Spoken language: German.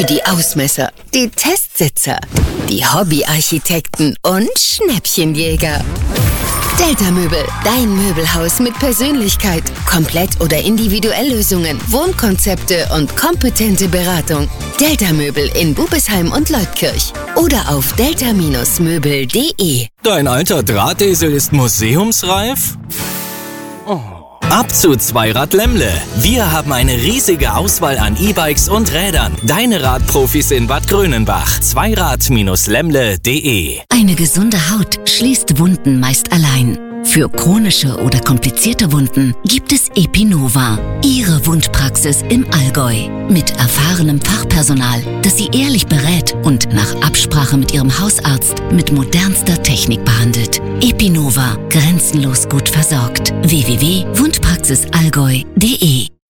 für die Ausmesser, die Testsitzer, die Hobbyarchitekten und Schnäppchenjäger. Delta Möbel, dein Möbelhaus mit Persönlichkeit, komplett oder individuell Lösungen, Wohnkonzepte und kompetente Beratung. Delta Möbel in Bubesheim und Leutkirch oder auf delta-möbel.de. Dein alter Drahtesel ist museumsreif? Ab zu Zweirad Lemmle. Wir haben eine riesige Auswahl an E-Bikes und Rädern. Deine Radprofis in Bad Grönenbach. Zweirad-lemmle.de. Eine gesunde Haut schließt Wunden meist allein. Für chronische oder komplizierte Wunden gibt es Epinova, Ihre Wundpraxis im Allgäu. Mit erfahrenem Fachpersonal, das Sie ehrlich berät und nach Absprache mit Ihrem Hausarzt mit modernster Technik behandelt. Epinova, grenzenlos gut versorgt. www.wundpraxisallgäu.de